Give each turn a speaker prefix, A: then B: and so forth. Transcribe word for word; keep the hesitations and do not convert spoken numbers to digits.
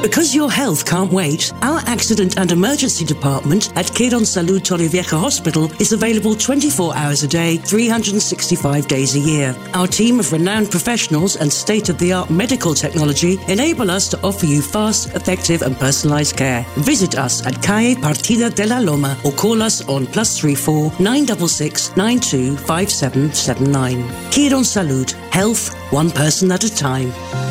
A: Because your health can't wait, our accident and emergency department at Quirónsalud Torrevieja Hospital is available twenty-four hours a day, three hundred sixty-five days a year. Our team of renowned professionals and state-of-the-art medical technology enable us to offer you fast, effective and personalised care. Visit us at Calle Partida de la Loma or call us on plus three four nine six six nine two five seven seven nine. Quirónsalud, health one person at a time.